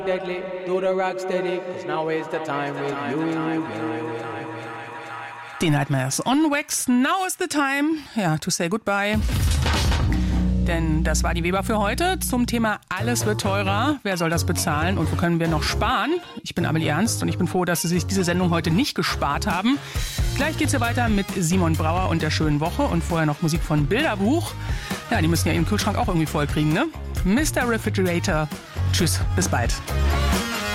Deadly, do the rock steady, 'cause now is the time with you. Die Nightmares on Wax, now is the time, ja, to say goodbye. Denn das war die Weber für heute zum Thema Alles wird teurer. Wer soll das bezahlen und wo können wir noch sparen? Ich bin Amelie Ernst und ich bin froh, dass Sie sich diese Sendung heute nicht gespart haben. Gleich geht's hier weiter mit Simon Brauer und der schönen Woche und vorher noch Musik von Bilderbuch. Ja, die müssen ja ihren Kühlschrank auch irgendwie voll kriegen, ne? Mr. Refrigerator. Tschüss, bis bald.